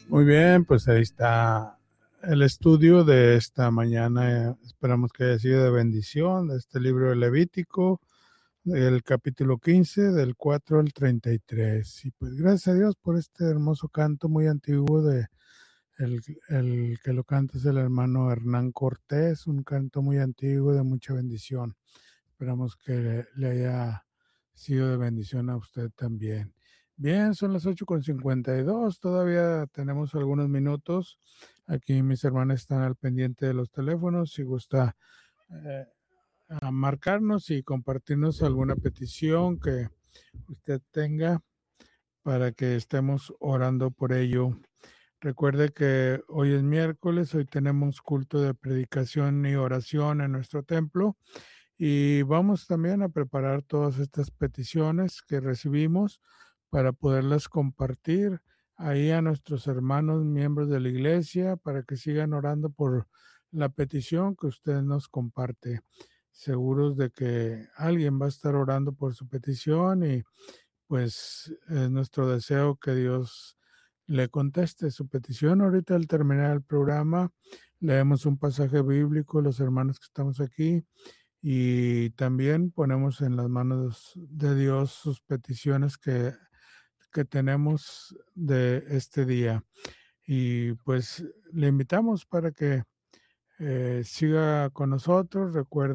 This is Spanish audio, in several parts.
Muy bien, pues ahí está el estudio de esta mañana. Esperamos que haya sido de bendición de este libro de Levítico, del capítulo 15, del 4 al 33. Y pues gracias a Dios por este hermoso canto muy antiguo de el, el que lo canta es el hermano Hernán Cortés, un canto muy antiguo de mucha bendición. Esperamos que le haya sido de bendición a usted también. Bien, son las 8:52, todavía tenemos algunos minutos. Aquí mis hermanas están al pendiente de los teléfonos. Si gusta eh, a marcarnos y compartirnos alguna petición que usted tenga para que estemos orando por ello. Recuerde que hoy es miércoles, hoy tenemos culto de predicación y oración en nuestro templo. Y vamos también a preparar todas estas peticiones que recibimos para poderlas compartir ahí a nuestros hermanos miembros de la iglesia para que sigan orando por la petición que usted nos comparte. Seguros de que alguien va a estar orando por su petición y pues es nuestro deseo que Dios le conteste su petición. Ahorita al terminar el programa leemos un pasaje bíblico, los hermanos que estamos aquí, y también ponemos en las manos de Dios sus peticiones que tenemos de este día. Y pues le invitamos para que siga con nosotros.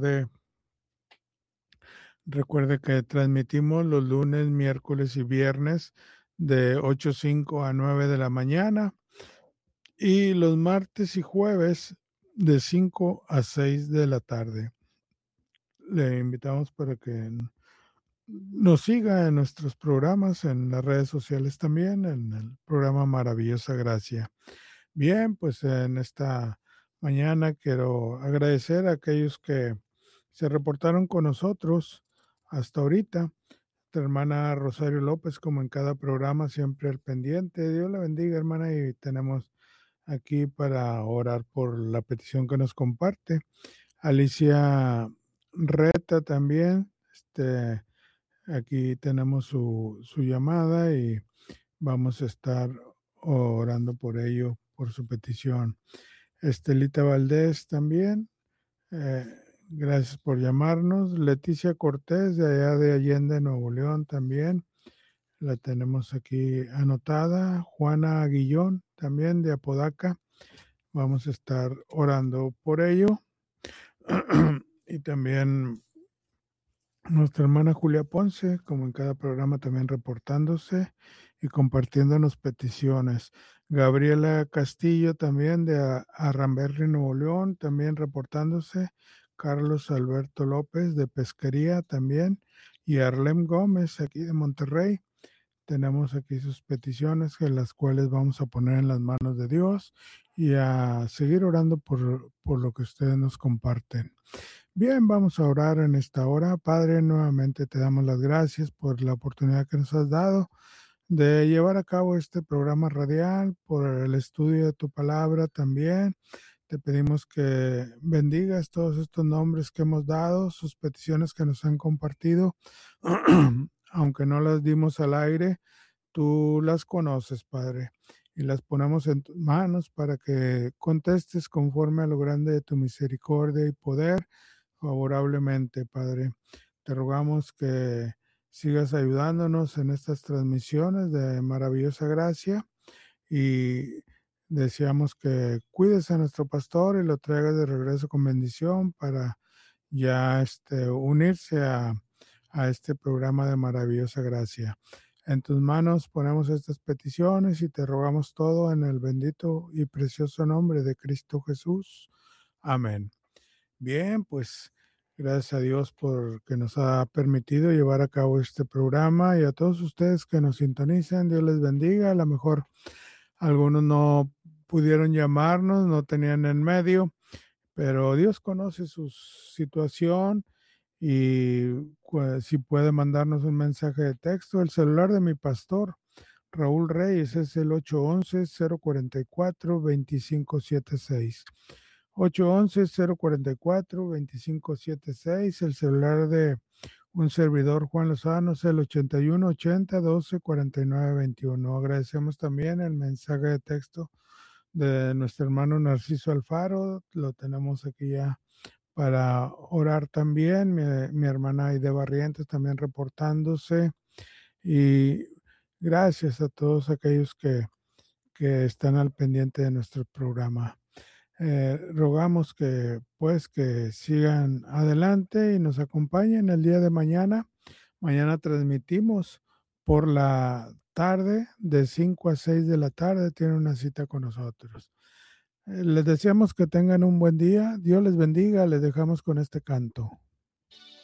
Recuerde que transmitimos los lunes, miércoles y viernes de 8:05 a 9 de la mañana y los martes y jueves de 5 a 6 de la tarde. Le invitamos para que nos siga en nuestros programas, en las redes sociales también, en el programa Maravillosa Gracia. Bien, pues en esta mañana quiero agradecer a aquellos que se reportaron con nosotros hasta ahorita. Nuestra hermana Rosario López, como en cada programa, siempre al pendiente. Dios la bendiga, hermana, y tenemos aquí para orar por la petición que nos comparte. Alicia Reta también, aquí tenemos su llamada y vamos a estar orando por ello, por su petición. Estelita Valdés también, eh, gracias por llamarnos. Leticia Cortés de allá de Allende, Nuevo León también, la tenemos aquí anotada. Juana Aguillón también de Apodaca, vamos a estar orando por ello. Y también nuestra hermana Julia Ponce, como en cada programa, también reportándose y compartiéndonos peticiones. Gabriela Castillo también de Arramberri, Nuevo León, también reportándose. Carlos Alberto López de Pesquería también. Y Arlem Gómez aquí de Monterrey. Tenemos aquí sus peticiones, que las cuales vamos a poner en las manos de Dios y a seguir orando por lo que ustedes nos comparten. Bien, vamos a orar en esta hora. Padre, nuevamente te damos las gracias por la oportunidad que nos has dado de llevar a cabo este programa radial, por el estudio de tu palabra también. Te pedimos que bendigas todos estos nombres que hemos dado, sus peticiones que nos han compartido, aunque no las dimos al aire, tú las conoces, Padre, y las ponemos en tus manos para que contestes conforme a lo grande de tu misericordia y poder favorablemente, Padre. Te rogamos que sigas ayudándonos en estas transmisiones de maravillosa gracia y deseamos que cuides a nuestro pastor y lo traigas de regreso con bendición para ya unirse a este programa de maravillosa gracia. En tus manos ponemos estas peticiones y te rogamos todo en el bendito y precioso nombre de Cristo Jesús. Amén. Bien, pues gracias a Dios por que nos ha permitido llevar a cabo este programa y a todos ustedes que nos sintonizan. Dios les bendiga. A lo mejor algunos no pudieron llamarnos, no tenían en medio, pero Dios conoce su situación y pues, si puede mandarnos un mensaje de texto, el celular de mi pastor, Raúl Reyes, es el 811-044-2576. 811-044-2576, el celular de un servidor Juan Lozano, es el 81 80 12 49 21. Agradecemos también el mensaje de texto de nuestro hermano Narciso Alfaro, lo tenemos aquí ya para orar también, mi hermana Aide Barrientos también reportándose, y gracias a todos aquellos que están al pendiente de nuestro programa. Rogamos que pues que sigan adelante y nos acompañen el día de mañana. Mañana transmitimos por la tarde, de 5 a 6 de la tarde, tienen una cita con nosotros. Les deseamos que tengan un buen día. Dios les bendiga. Les dejamos con este canto.